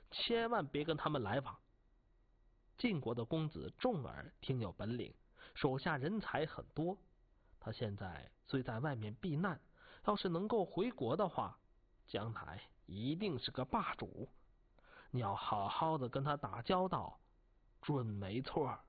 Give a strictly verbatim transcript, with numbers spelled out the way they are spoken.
千万别跟他们来往。晋国的公子重耳挺有本领，手下人才很多。他现在虽在外面避难，要是能够回国的话，将来一定是个霸主。你要好好的跟他打交道，准没错。